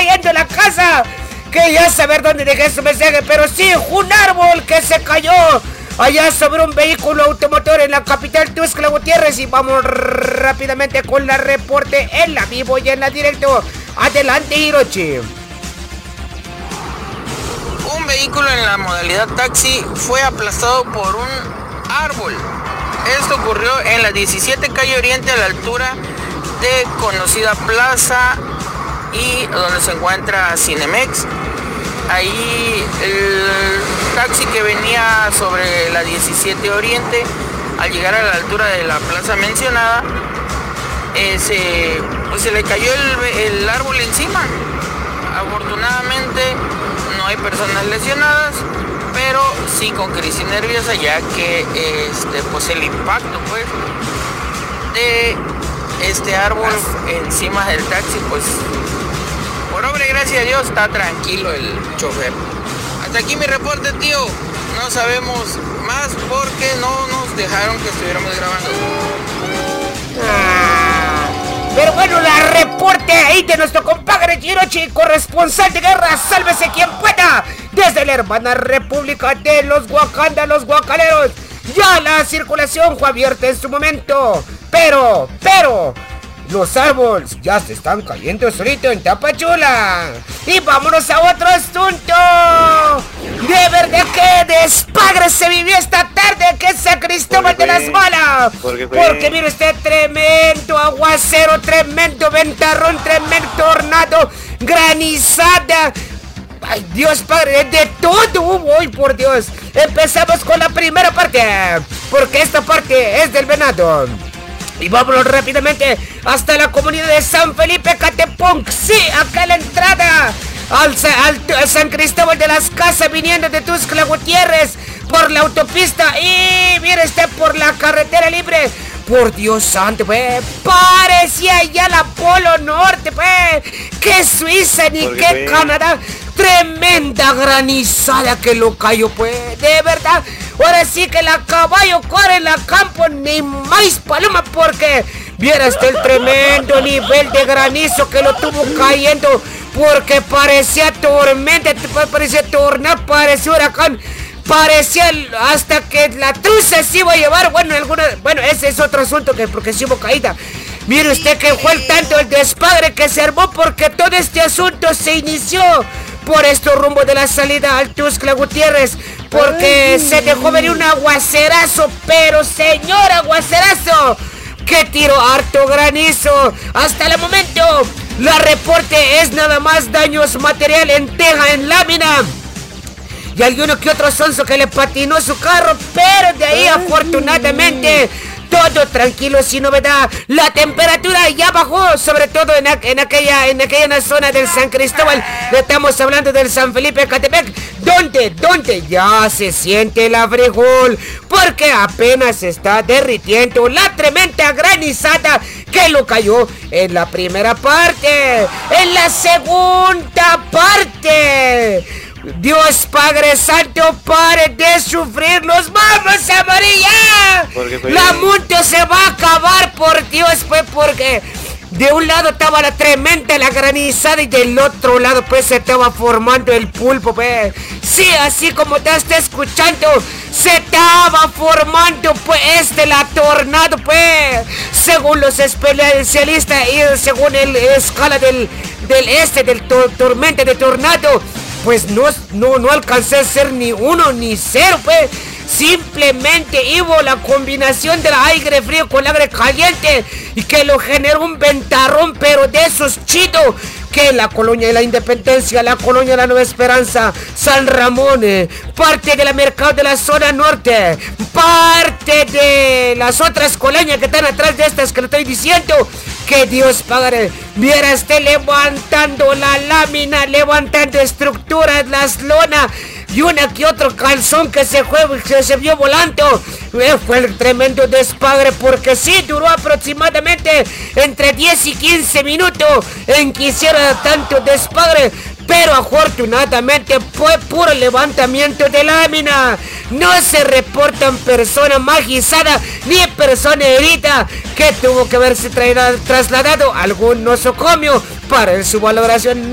cayendo la casa. Quería saber dónde dejé su mensaje, pero sí, un árbol que se cayó allá sobre un vehículo automotor en la capital Tuxtla Gutiérrez. Y vamos rápidamente con la reporte en la vivo y en la directo. Adelante, Hirochi. Un vehículo en la modalidad taxi fue aplastado por un árbol. Esto ocurrió en la 17 calle Oriente, a la altura de conocida plaza y donde se encuentra Cinemex. Ahí el taxi que venía sobre la 17 Oriente, al llegar a la altura de la plaza mencionada, se le cayó el árbol encima. Afortunadamente no hay personas lesionadas, pero sí con crisis nerviosa, ya que pues el impacto pues de este árbol encima del taxi, pues por obra y gracia de Dios está tranquilo el chofer. Hasta aquí mi reporte, tío. No sabemos más porque no nos dejaron que estuviéramos grabando. Pero bueno, la reporte ahí de nuestro compadre Hirochi, corresponsal de guerra, sálvese quien pueda, desde la hermana República de los Wakanda, los guacaleros. Ya la circulación fue abierta en su momento, pero los árboles ya se están cayendo solito en Tapachula. Y vámonos a otro asunto. De verdad que despagre se vivió esta tarde que es San Cristóbal de las Malas. Porque mire usted, tremendo aguacero, tremendo ventarrón, tremendo tornado, granizada. Ay, Dios Padre, de todo hubo hoy, por Dios. Empezamos con la primera parte, porque esta parte es del venado. Y vámonos rápidamente hasta la comunidad de San Felipe Catepunk. Sí, acá en la entrada al San Cristóbal de las Casas, viniendo de Tuxtla Gutiérrez por la autopista. Y mire usted, por la carretera libre. Por Dios santo, pues, parecía ya la Polo Norte, pues. Que Suiza ni que Canadá. Tremenda granizada que lo cayó, pues. De verdad. Ahora sí que la caballo corre en la campo, ni más paloma, porque viera usted el tremendo nivel de granizo que lo tuvo cayendo, porque parecía tormenta, parecía tornado, parecía huracán, parecía hasta que la truza se iba a llevar. Bueno, ese es otro asunto, que porque sí hubo caída. Mire usted que fue tanto el despadre que se armó, porque todo este asunto se inició por este rumbo de la salida al Tuxtla Gutiérrez, porque se dejó venir un aguacerazo, pero señor aguacerazo, que tiró harto granizo. Hasta el momento, la reporte es nada más daños material en teja, en lámina, y alguno que otro sonso que le patinó su carro, pero de ahí afortunadamente todo tranquilo, sin novedad. La temperatura ya bajó, sobre todo en aquella zona del San Cristóbal. Estamos hablando del San Felipe Catepec, donde ya se siente el frijol, porque apenas se está derritiendo la tremenda granizada que lo cayó en la primera parte. En la segunda parte, Dios Padre Santo, pare de sufrir, los vamos a morir ya. La monte se va a acabar, por Dios, pues, porque de un lado estaba la tremenda la granizada y del otro lado pues se estaba formando el pulpo, pues. Sí, así como te está escuchando, se estaba formando pues la tornado, pues, según los especialistas y según el escala del tormenta de tornado. Pues no alcancé a ser ni 1 ni 0, pues. Simplemente hubo la combinación del aire frío con el aire caliente y que lo generó un ventarrón, pero de esos chidos, que la colonia de la Independencia, la colonia de la Nueva Esperanza, San Ramón, parte de la Mercado de la zona norte, parte de las otras colonias que están atrás de estas que le estoy diciendo, que Dios Padre viera esté levantando la lámina, levantando estructuras, las lonas y una que otro calzón que se vio volando. Fue el tremendo despadre, porque sí duró aproximadamente entre 10 y 15 minutos en que hiciera tanto despadre, pero afortunadamente fue puro levantamiento de lámina. No se reportan personas magistradas ni persona herida, que tuvo que haberse trasladado a algún nosocomio para su valoración.